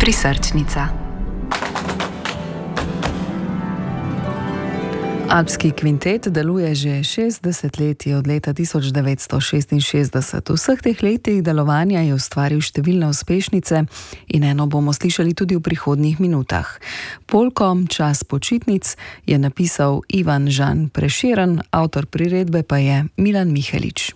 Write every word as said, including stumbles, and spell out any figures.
Prisrčnica. Alpski kvintet deluje že šest desetletij, od leta tisoč devetsto šestinšestdeset. V vseh teh letih delovanja je ustvaril številne uspešnice in eno bomo slišali tudi v prihodnjih minutah. Polko Čas počitnic je napisal Ivan Žan Prešeren, avtor priredbe pa je Milan Mihelič.